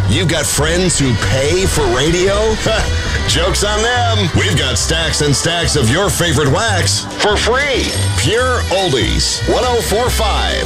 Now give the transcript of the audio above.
You've got friends who pay for radio? Joke's on them. We've got stacks and stacks of your favorite wax for free. Pure Oldies 104.5.